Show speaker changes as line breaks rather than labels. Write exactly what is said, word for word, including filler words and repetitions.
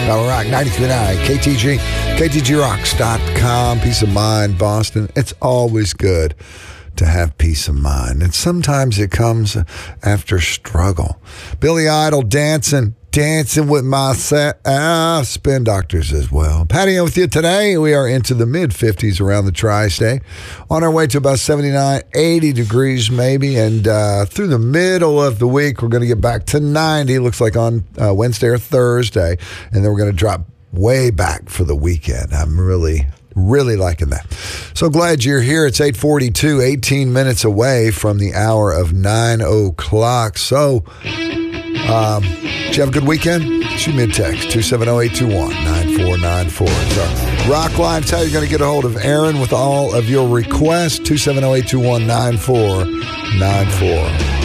Power Rock ninety-three point nine, K T G, K T G rocks dot com. Peace of mind, Boston. It's always good to have peace of mind. And sometimes it comes after struggle. Billy Idol dancing, dancing with my set. Ah, Spin Doctors as well. Patty with you today. We are into the mid fifties around the tri-state. On our way to about seventy-nine, eighty degrees maybe. And uh, through the middle of the week, we're going to get back to ninety. Looks like on uh, Wednesday or Thursday. And then we're going to drop way back for the weekend. I'm really... Really liking that. So glad you're here. It's eight forty-two, eighteen minutes away from the hour of nine o'clock. So, um, did you have a good weekend? Shoot me a text, two seven zero, eight two one, nine four nine four. So, Rock Line, tell you you're going to get a hold of Aaron with all of your requests, two seven zero, eight two one, nine four nine four.